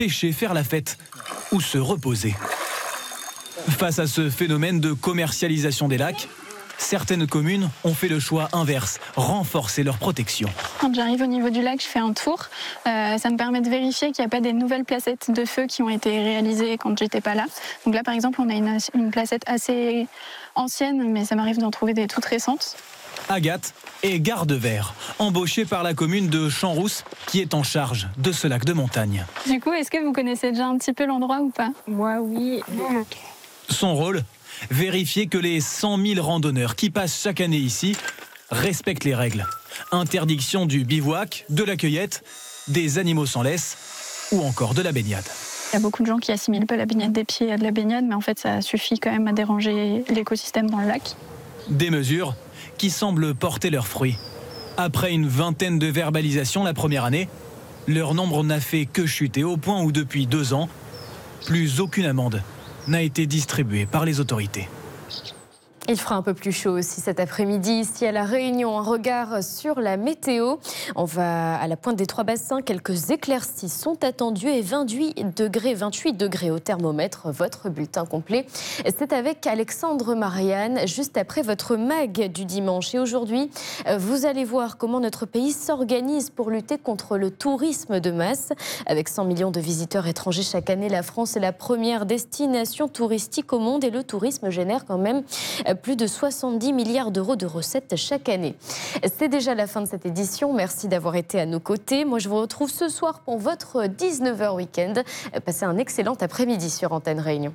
pêcher, faire la fête ou se reposer. Face à ce phénomène de commercialisation des lacs, certaines communes ont fait le choix inverse, renforcer leur protection. Quand j'arrive au niveau du lac, je fais un tour. Ça me permet de vérifier qu'il n'y a pas des nouvelles placettes de feu qui ont été réalisées quand j'étais pas là. Donc là, par exemple, on a une placette assez ancienne, mais ça m'arrive d'en trouver des toutes récentes. Agathe est garde-vert, embauchée par la commune de Champs-Rousse, qui est en charge de ce lac de montagne. Du coup, est-ce que vous connaissez déjà un petit peu l'endroit ou pas? Moi, oui. Son rôle, vérifier que les 100 000 randonneurs qui passent chaque année ici respectent les règles. Interdiction du bivouac, de la cueillette, des animaux sans laisse ou encore de la baignade. Il y a beaucoup de gens qui assimilent pas la baignade des pieds à de la baignade, mais en fait, ça suffit quand même à déranger l'écosystème dans le lac. Des mesures qui semblent porter leurs fruits. Après une vingtaine de verbalisations la première année, leur nombre n'a fait que chuter au point où depuis 2 ans, plus aucune amende n'a été distribuée par les autorités. Il fera un peu plus chaud aussi cet après-midi ici à La Réunion. Un regard sur la météo. On va à la pointe des 3 bassins. Quelques éclaircies sont attendues et 28 degrés au thermomètre. Votre bulletin complet, c'est avec Alexandre Marianne, juste après votre mag du dimanche. Et aujourd'hui, vous allez voir comment notre pays s'organise pour lutter contre le tourisme de masse. Avec 100 millions de visiteurs étrangers chaque année, la France est la première destination touristique au monde et le tourisme génère quand même plus de 70 milliards d'euros de recettes chaque année. C'est déjà la fin de cette édition. Merci d'avoir été à nos côtés. Moi, je vous retrouve ce soir pour votre 19h week-end. Passez un excellent après-midi sur Antenne Réunion.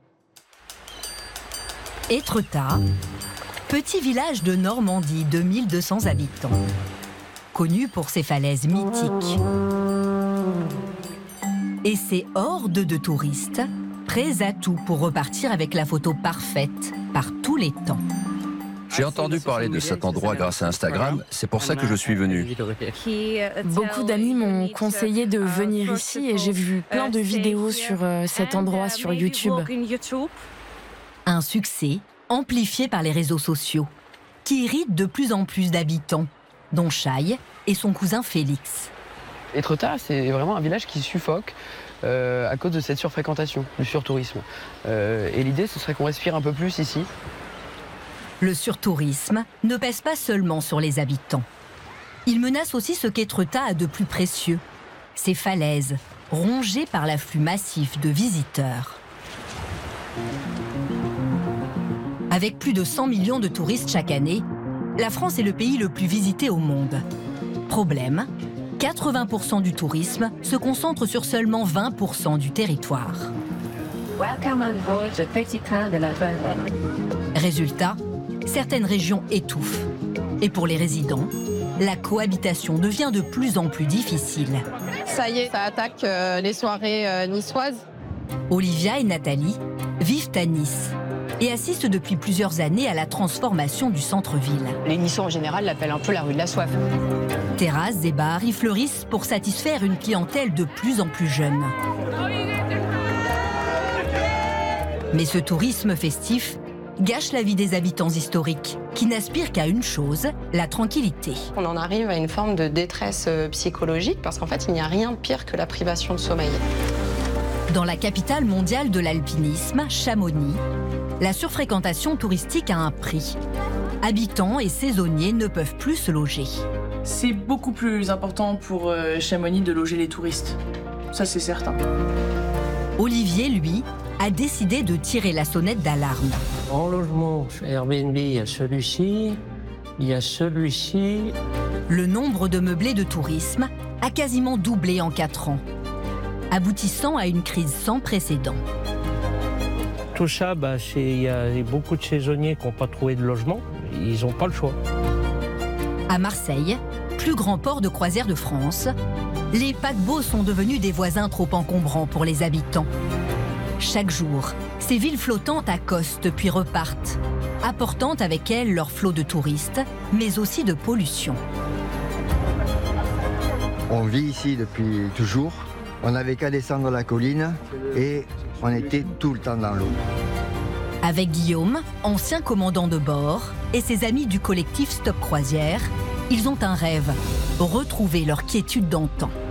Étretat, petit village de Normandie de 1200 habitants, connu pour ses falaises mythiques et ses hordes de touristes prêts à tout pour repartir avec la photo parfaite par tous les temps. J'ai entendu parler de cet endroit grâce à Instagram, c'est pour ça que je suis venu. Beaucoup d'amis m'ont conseillé de venir ici et j'ai vu plein de vidéos sur cet endroit sur YouTube. Un succès amplifié par les réseaux sociaux qui irrite de plus en plus d'habitants, dont Chai et son cousin Félix. Étretat, c'est vraiment un village qui suffoque à cause de cette surfréquentation, du surtourisme. Et l'idée, ce serait qu'on respire un peu plus ici. Le surtourisme ne pèse pas seulement sur les habitants. Il menace aussi ce qu'Étretat a de plus précieux, ses falaises, rongées par l'afflux massif de visiteurs. Avec plus de 100 millions de touristes chaque année, la France est le pays le plus visité au monde. Problème, 80% du tourisme se concentre sur seulement 20% du territoire. Résultat, certaines régions étouffent. Et pour les résidents, la cohabitation devient de plus en plus difficile. Ça y est, ça attaque les soirées niçoises. Olivia et Nathalie vivent à Nice et assistent depuis plusieurs années à la transformation du centre-ville. Les Niçois en général l'appellent un peu la rue de la soif. Terrasses et bars y fleurissent pour satisfaire une clientèle de plus en plus jeune. Mais ce tourisme festif gâche la vie des habitants historiques, qui n'aspirent qu'à une chose, la tranquillité. On en arrive à une forme de détresse psychologique, parce qu'en fait, il n'y a rien de pire que la privation de sommeil. Dans la capitale mondiale de l'alpinisme, Chamonix, la surfréquentation touristique a un prix. Habitants et saisonniers ne peuvent plus se loger. C'est beaucoup plus important pour Chamonix de loger les touristes. Ça, c'est certain. Olivier, lui, a décidé de tirer la sonnette d'alarme. En logement Airbnb, il y a celui-ci, il y a celui-ci. Le nombre de meublés de tourisme a quasiment doublé en 4 ans, aboutissant à une crise sans précédent. Tout ça, il y a beaucoup de saisonniers qui n'ont pas trouvé de logement. Ils n'ont pas le choix. À Marseille, plus grand port de croisière de France, les paquebots sont devenus des voisins trop encombrants pour les habitants. Chaque jour, ces villes flottantes accostent puis repartent, apportant avec elles leur flot de touristes, mais aussi de pollution. On vit ici depuis toujours. On n'avait qu'à descendre la colline et on était tout le temps dans l'eau. Avec Guillaume, ancien commandant de bord, et ses amis du collectif Stop Croisière, ils ont un rêve, retrouver leur quiétude d'antan.